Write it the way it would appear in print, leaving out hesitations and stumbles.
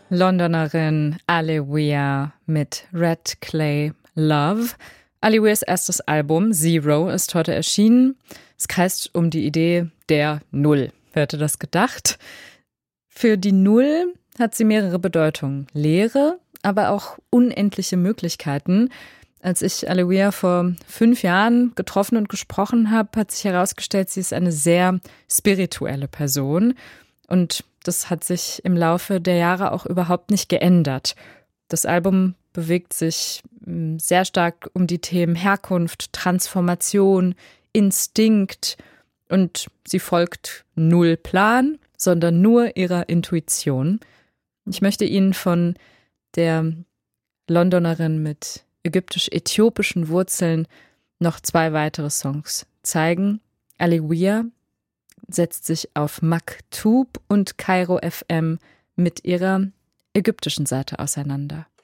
Londonerin Alewea mit Red Clay Love. Aleweas erstes Album Zero ist heute erschienen. Es kreist um die Idee der Null. Wer hätte das gedacht? Für die Null hat sie mehrere Bedeutungen. Leere, aber auch unendliche Möglichkeiten. Als ich Alewea vor 5 Jahren getroffen und gesprochen habe, hat sich herausgestellt, sie ist eine sehr spirituelle Person. Und das hat sich im Laufe der Jahre auch überhaupt nicht geändert. Das Album bewegt sich sehr stark um die Themen Herkunft, Transformation, Instinkt. Und sie folgt null Plan, sondern nur ihrer Intuition. Ich möchte Ihnen von der Londonerin mit ägyptisch-äthiopischen Wurzeln noch 2 weitere Songs zeigen. Alewea setzt sich auf Maktub und Kairo FM mit ihrer ägyptischen Seite auseinander.